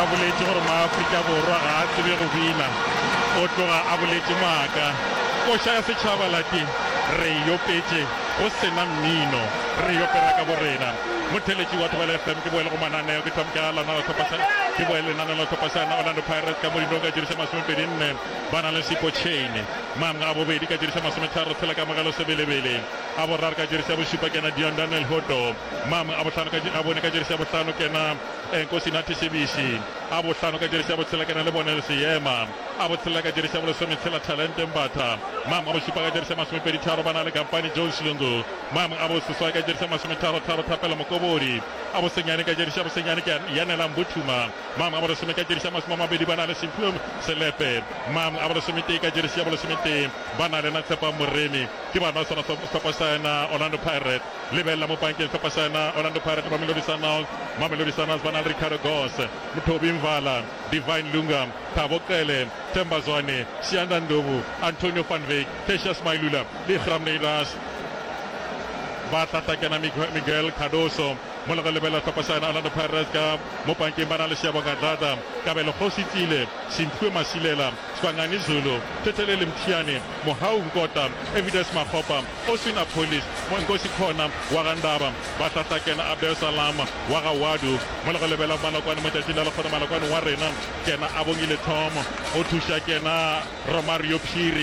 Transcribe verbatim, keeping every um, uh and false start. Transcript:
a boletse gore maAforika Borwa ga a tsebe go bina o tloga a boletse maaka koša ya setšhaba lati re yopetse go sena mmino re yopela ka borena motheletši wa Thobela F M ke boele go mananeo ke thom ke a lana la tlhopasana ke boele lenaneo la tlhopasana Orlando Pirates ka modinong ka dirisa masomepedi nne ba na le Sipho Chain mamga a bobedi ka dirisa masometharo tshela ka magalo sebelebele a boraro ka dirisa bosupa kena Dion Daniel Hoto mama a botlhano ka a bone ka dirisa botlhano kena Nkosi Nathi Sebisi a botlhano ka dirisa botshela kena le bone le Seema a botlhela ka dirisa bolesome tshela Talent Mbatha mama a bosupa ka dirisa masomepedi tharo ba na le Kampani Jones Lungu mama a boseswa ka dirisa masometharo tharo Thapelo Mokobori a bosenyane ka dirisa bosenyane ke Yanela Mbuthuma mama a bolesome ka dirisa masome mabedi ba na le Simphiwe Selepe mama a bolesome te ka dirisa bolesome te ba na le na Tshepa Moremi ke bana sona tlhopasana Orlando Pirates lebella mo bankeng tlhopasana Orlando Pirates ba Mamelodi Sundowns Mamelodi Sundowns ba na le Ricardo Goss Mthobi Mvala Divine Lunga Thabo Qele Themba Zwane Sianda Ndlovu Antonio van Wyk Tertius Mailula le Gramneiras ba tla kena Miguel Cardoso mo le lebella tlhopasana Orlando Pirates ka mo bankeng ba na le Siabo Gadlada Kabelo Khositsile Simphiwe Masilela Sibangani Zulu Tethelele Mthiane Mohau Nkota Evidence Makgopa Oswin Police mo Nkosi Khona wa Gandaba ba tla kena Abdel Salam wa ga Wadu mo le lebella Malokwane mo tšatšing la le kgona Malokwane wa rena kena Abongile Thomo o thuša kena Romario Phiri